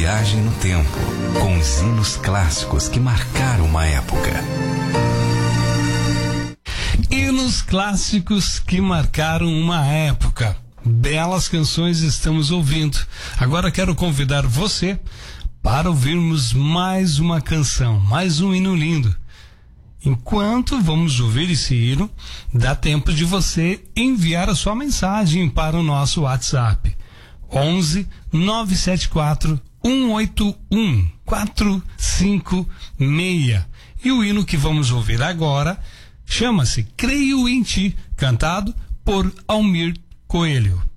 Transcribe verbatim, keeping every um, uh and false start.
viagem no tempo, com os hinos clássicos que marcaram uma época. Hinos clássicos que marcaram uma época. Belas canções estamos ouvindo. Agora quero convidar você para ouvirmos mais uma canção, mais um hino lindo. Enquanto vamos ouvir esse hino, dá tempo de você enviar a sua mensagem para o nosso WhatsApp. onze nove sete quatro um oito um quatro cinco seis. E o hino que vamos ouvir agora chama-se Creio em Ti, cantado por Almir Coelho.